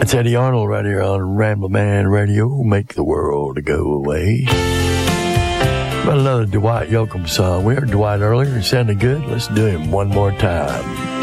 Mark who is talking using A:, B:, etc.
A: It's Eddie Arnold right here on Ramble Man Radio. Make the world go away. Got another Dwight Yoakam song. We heard Dwight earlier. It sounded good. Let's do him one more time.